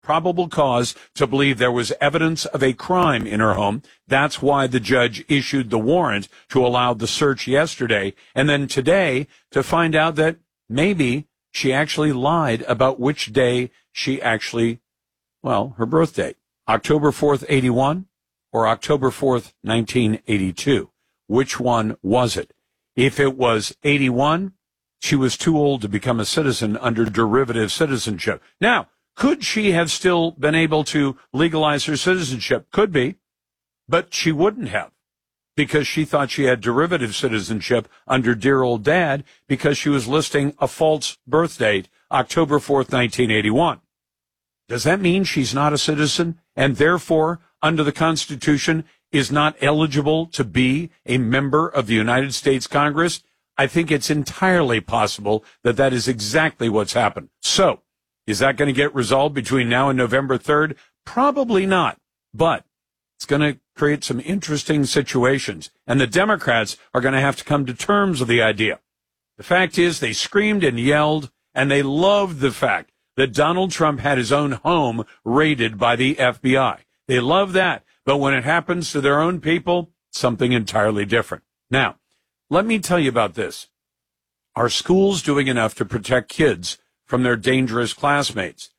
probable cause to believe there was evidence of a crime in her home. That's why the judge issued the warrant to allow the search yesterday. And then today to find out that maybe she actually lied about which day she actually, well, her birth date. October 4th, 81 or October 4th, 1982. Which one was it? If it was 81, she was too old to become a citizen under derivative citizenship. Now, could she have still been able to legalize her citizenship? Could be, but she wouldn't have because she thought she had derivative citizenship under dear old dad because she was listing a false birth date, October 4th, 1981. Does that mean she's not a citizen and therefore, under the Constitution, is not eligible to be a member of the United States Congress? I think it's entirely possible that that is exactly what's happened. So, is that going to get resolved between now and November 3rd? Probably not, but it's going to create some interesting situations, and the Democrats are going to have to come to terms with the idea. The fact is, they screamed and yelled, and they loved the fact that Donald Trump had his own home raided by the FBI. They love that, but when it happens to their own people, something entirely different. Now, let me tell you about this. Are schools doing enough to protect kids from their dangerous classmates?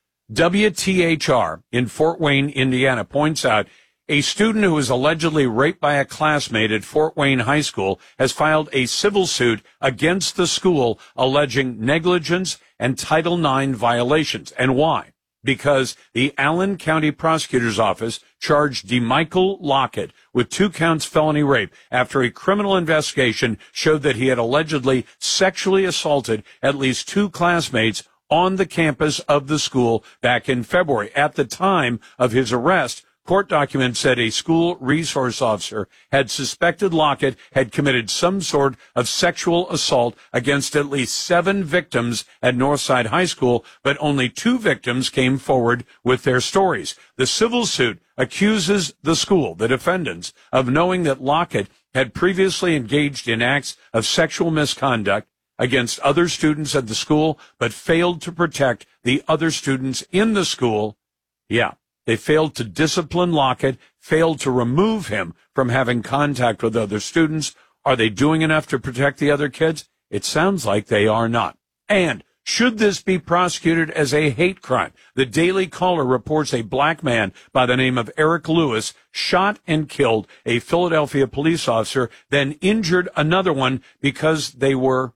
WTHR in Fort Wayne, Indiana, points out a student who was allegedly raped by a classmate at Fort Wayne High School has filed a civil suit against the school alleging negligence and Title IX violations. And why? Because the Allen County Prosecutor's Office charged DeMichael Lockett with 2 counts felony rape after a criminal investigation showed that he had allegedly sexually assaulted at least 2 classmates on the campus of the school back in February. At the time of his arrest, court documents said a school resource officer had suspected Lockett had committed some sort of sexual assault against at least 7 victims at Northside High School, but only 2 victims came forward with their stories. The civil suit accuses the school, the defendants, of knowing that Lockett had previously engaged in acts of sexual misconduct against other students at the school, but failed to protect the other students in the school. Yeah. They failed to discipline Lockett, failed to remove him from having contact with other students. Are they doing enough to protect the other kids? It sounds like they are not. And should this be prosecuted as a hate crime? The Daily Caller reports a black man by the name of Eric Lewis shot and killed a Philadelphia police officer, then injured another one because they were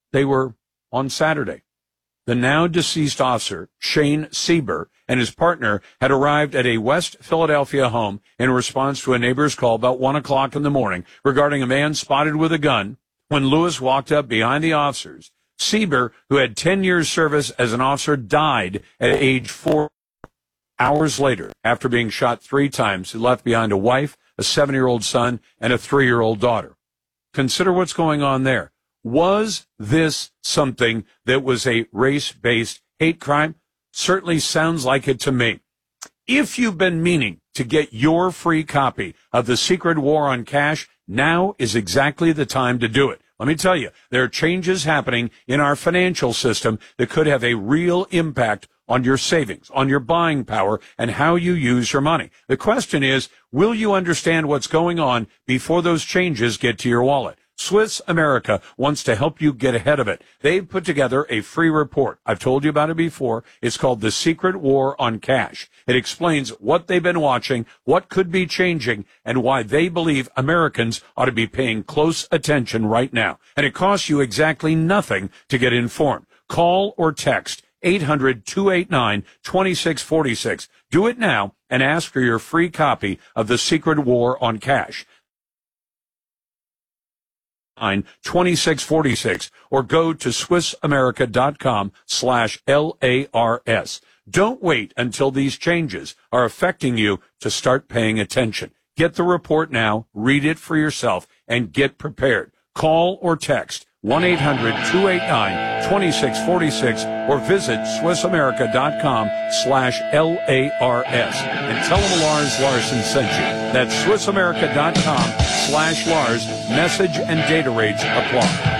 on Saturday. The now deceased officer, Shane Sieber, and his partner had arrived at a West Philadelphia home in response to a neighbor's call about 1 o'clock in the morning regarding a man spotted with a gun. When Lewis walked up behind the officers, Sieber, who had 10 years service as an officer, died at age 4. Hours later, after being shot 3 times, he left behind a wife, a 7-year-old son, and a 3-year-old daughter. Consider what's going on there. Was this something that was a race-based hate crime? Certainly sounds like it to me. If you've been meaning to get your free copy of The Secret War on Cash, now is exactly the time to do it. Let me tell you, there are changes happening in our financial system that could have a real impact on your savings, on your buying power, and how you use your money. The question is, will you understand what's going on before those changes get to your wallet? Swiss America wants to help you get ahead of it. They've put together a free report. I've told you about it before. It's called The Secret War on Cash. It explains what they've been watching, what could be changing, and why they believe Americans ought to be paying close attention right now. And it costs you exactly nothing to get informed. Call or text 800-289-2646. Do it now and ask for your free copy of The Secret War on Cash. 2646 or go to SwissAmerica.com/LARS. Don't wait until these changes are affecting you to start paying attention. Get the report now, read it for yourself, and get prepared. Call or text 1-800-289-2646 or visit SwissAmerica.com/LARS and tell them Lars Larson sent you. That's SwissAmerica.com/Lars. Message and data rates apply.